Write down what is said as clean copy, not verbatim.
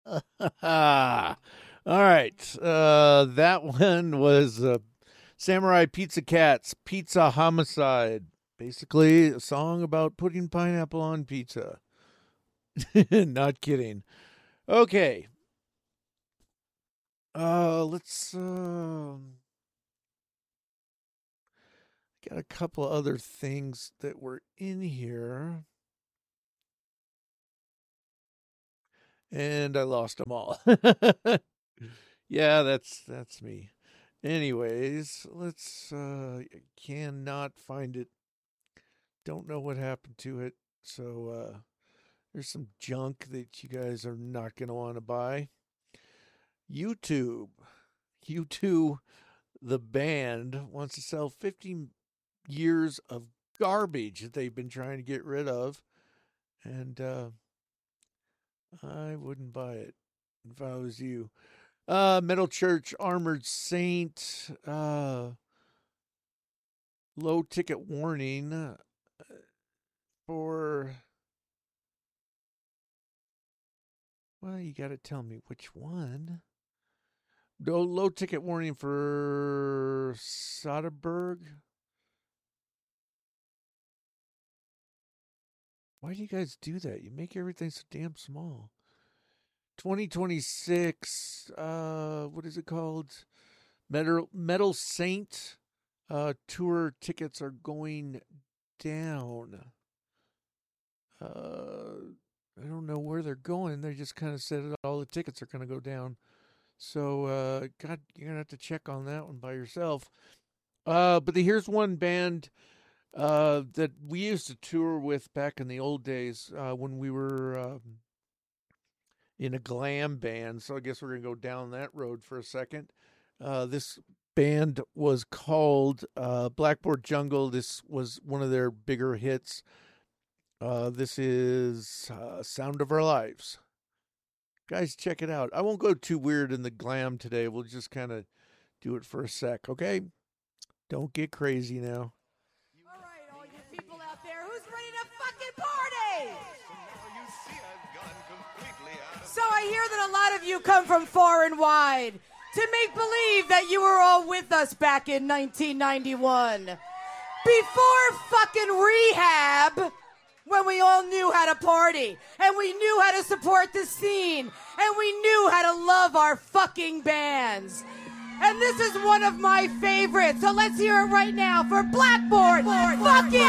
All right. That one was Samurai Pizza Cats, Pizza Homicide. Basically, a song about putting pineapple on pizza. Not kidding. Okay. Let's got a couple other things that were in here, and I lost them all. Yeah, that's me. Anyways, let's cannot find it. Don't know what happened to it. So there's some junk that you guys are not going to want to buy. YouTube. U2 the band wants to sell 50 years of garbage that they've been trying to get rid of, and I wouldn't buy it if I was you. Metal Church, Armored Saint, low ticket warning for. Well, you got to tell me which one. Low ticket warning for Soderbergh. Why do you guys do that? You make everything so damn small. 2026. What is it called? Metal Saint. Tour tickets are going down. I don't know where they're going. They just kind of said it, all the tickets are going to go down. So, God, you're going to have to check on that one by yourself. But here's one band that we used to tour with back in the old days when we were in a glam band. So I guess we're going to go down that road for a second. This band was called Blackboard Jungle. This was one of their bigger hits. This is Sound of Our Lives. Guys, check it out. I won't go too weird in the glam today. We'll just kind of do it for a sec, okay? Don't get crazy now. All right, all you people out there, who's ready to fucking party? So I hear that a lot of you come from far and wide to make believe that you were all with us back in 1991. Before fucking rehab, when we all knew how to party, and we knew how to support the scene, and we knew how to love our fucking bands. And this is one of my favorites, so let's hear it right now for Blackboard fucking